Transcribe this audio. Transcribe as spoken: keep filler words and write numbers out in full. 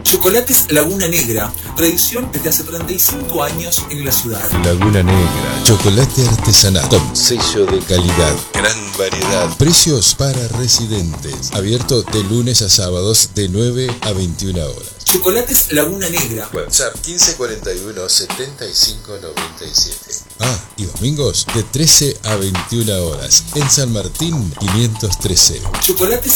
Chocolates Laguna Negra, tradición desde hace treinta y cinco años en la ciudad. Laguna Negra, chocolate artesanal con sello de calidad, gran variedad, precios para residentes, abierto de lunes a sábados de nueve a veintiuna horas. Chocolates Laguna Negra. WhatsApp quince cuarenta y uno setenta y cinco noventa y siete. Ah, y domingos de trece a veintiuna horas en San Martín quinientos trece. Chocolates